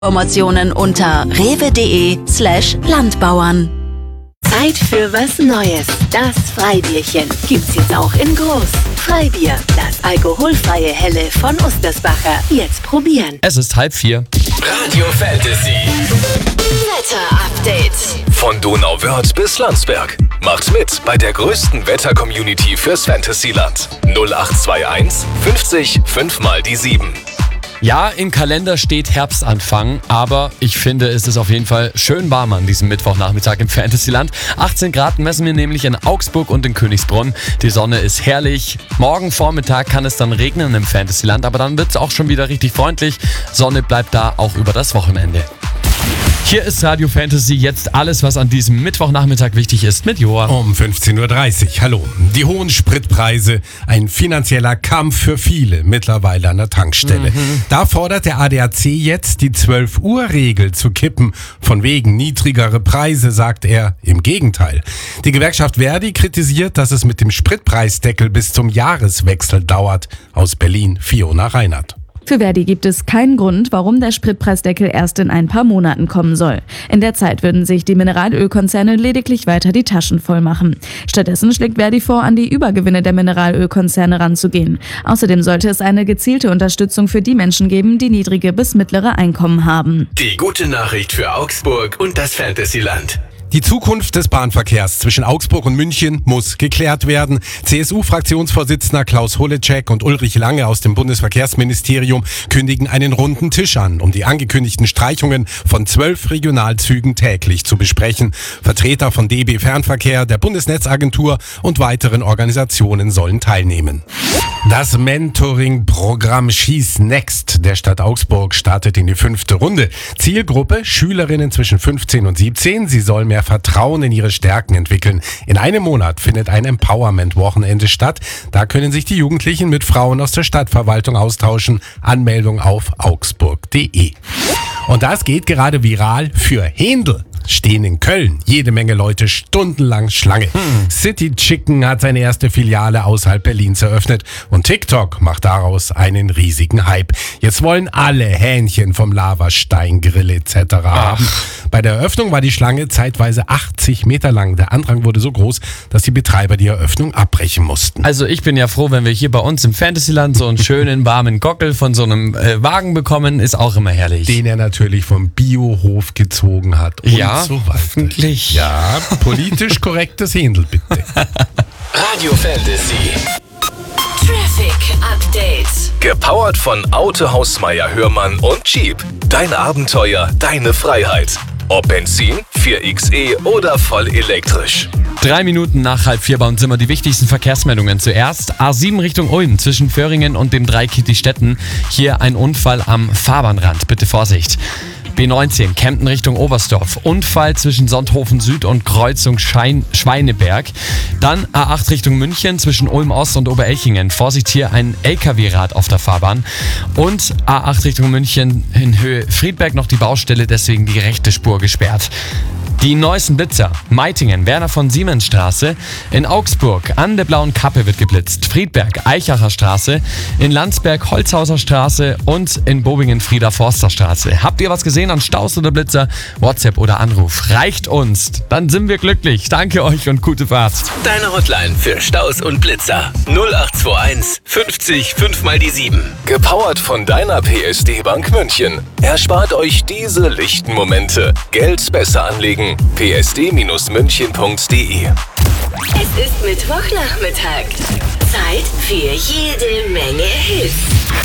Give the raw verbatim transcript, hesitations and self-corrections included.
Informationen unter rewe.de slash Landbauern. Zeit für was Neues. Das Freibierchen gibt's jetzt auch in groß. Freibier, das alkoholfreie Helle von Ostersbacher. Jetzt probieren. Es ist halb vier. Radio Fantasy. Wetter-Update. Von Donauwörth bis Landsberg. Macht mit bei der größten Wetter-Community fürs Fantasyland. null acht zwei eins fünfzig fünf mal die sieben. Ja, im Kalender steht Herbstanfang, aber ich finde, es ist auf jeden Fall schön warm an diesem Mittwochnachmittag im Fantasyland. achtzehn Grad messen wir nämlich in Augsburg und in Königsbrunn. Die Sonne ist herrlich. Morgen Vormittag kann es dann regnen im Fantasyland, aber dann wird es auch schon wieder richtig freundlich. Sonne bleibt da auch über das Wochenende. Hier ist Radio Fantasy, jetzt alles, was an diesem Mittwochnachmittag wichtig ist, mit Joa. Um fünfzehn Uhr dreißig, hallo. Die hohen Spritpreise, ein finanzieller Kampf für viele mittlerweile an der Tankstelle. Mhm. Da fordert der A D A C jetzt, die zwölf Uhr Regel zu kippen. Von wegen niedrigere Preise, sagt er. Im Gegenteil. Die Gewerkschaft Verdi kritisiert, dass es mit dem Spritpreisdeckel bis zum Jahreswechsel dauert. Aus Berlin, Fiona Reinhardt. Für Verdi gibt es keinen Grund, warum der Spritpreisdeckel erst in ein paar Monaten kommen soll. In der Zeit würden sich die Mineralölkonzerne lediglich weiter die Taschen voll machen. Stattdessen schlägt Verdi vor, an die Übergewinne der Mineralölkonzerne ranzugehen. Außerdem sollte es eine gezielte Unterstützung für die Menschen geben, die niedrige bis mittlere Einkommen haben. Die gute Nachricht für Augsburg und das Fantasyland. Die Zukunft des Bahnverkehrs zwischen Augsburg und München muss geklärt werden. C S U-Fraktionsvorsitzender Klaus Holleczek und Ulrich Lange aus dem Bundesverkehrsministerium kündigen einen runden Tisch an, um die angekündigten Streichungen von zwölf Regionalzügen täglich zu besprechen. Vertreter von D B Fernverkehr, der Bundesnetzagentur und weiteren Organisationen sollen teilnehmen. Das Mentoring-Programm Schieß Next der Stadt Augsburg startet in die fünfte Runde. Zielgruppe Schülerinnen zwischen fünfzehn und siebzehn. Sie sollen mehr Vertrauen in ihre Stärken entwickeln. In einem Monat findet ein Empowerment-Wochenende statt. Da können sich die Jugendlichen mit Frauen aus der Stadtverwaltung austauschen. Anmeldung auf augsburg punkt de. Und das geht gerade viral für Händel. Stehen in Köln jede Menge Leute stundenlang Schlange. Hm. City Chicken hat seine erste Filiale außerhalb Berlins eröffnet und TikTok macht daraus einen riesigen Hype. Jetzt wollen alle Hähnchen vom Lavasteingrill et cetera haben. Bei der Eröffnung war die Schlange zeitweise achtzig Meter lang. Der Andrang wurde so groß, dass die Betreiber die Eröffnung abbrechen mussten. Also ich bin ja froh, wenn wir hier bei uns im Fantasyland so einen schönen warmen Gockel von so einem äh, Wagen bekommen, ist auch immer herrlich. Den er natürlich vom Biohof gezogen hat. Und ja, so weiter. hoffentlich. Ja, politisch korrektes Händel, bitte. Radio Fantasy. Traffic Update. Gepowert von Autohaus Meier Hörmann und Jeep. Dein Abenteuer, deine Freiheit. Ob Benzin, vier X E oder voll elektrisch. Drei Minuten nach halb vier bei uns immer die wichtigsten Verkehrsmeldungen. Zuerst A sieben Richtung Ulm zwischen Föhringen und dem Dreikitty-Städten. Hier ein Unfall am Fahrbahnrand. Bitte Vorsicht. B neunzehn, Kempten Richtung Oberstdorf. Unfall zwischen Sonthofen Süd und Kreuzung Schein- Schweineberg. Dann A acht Richtung München zwischen Ulm Ost und Oberelchingen. Vorsicht, hier ein L K W-Rad auf der Fahrbahn. Und A acht Richtung München in Höhe Friedberg noch die Baustelle, deswegen die rechte Spur gesperrt. Die neuesten Blitzer. Meitingen, Werner von Siemens Straße. In Augsburg, an der Blauen Kappe wird geblitzt. Friedberg, Eichacher Straße. In Landsberg, Holzhauser Straße. Und in Bobingen, Frieder Forster Straße. Habt ihr was gesehen an Staus oder Blitzer? WhatsApp oder Anruf. Reicht uns. Dann sind wir glücklich. Danke euch und gute Fahrt. Deine Hotline für Staus und Blitzer. null acht zwei eins fünfzig fünf mal die sieben. Gepowert von deiner P S D Bank München. Erspart euch diese lichten Momente. Geld besser anlegen. p s d münchen punkt de. Es ist Mittwochnachmittag. Zeit für jede Menge Hits.